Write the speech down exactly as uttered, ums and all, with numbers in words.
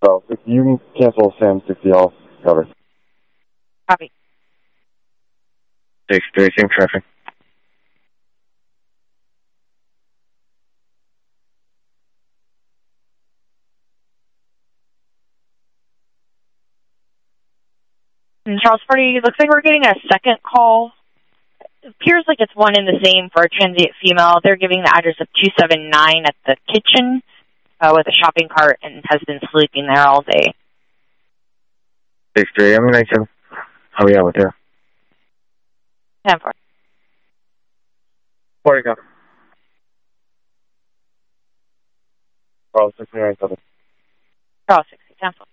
So if you can cancel Sam sixty, I'll cover. Copy. six three, same traffic. And Charles forty, looks like we're getting a second call. It appears like it's one and the same for a transient female. They're giving the address of two seven nine at the kitchen uh, with a shopping cart and has been sleeping there all day. six three, I'm nine seven. How are we at with her? ten four. forty, go. Charles sixty nine seven. Charles sixty, ten four.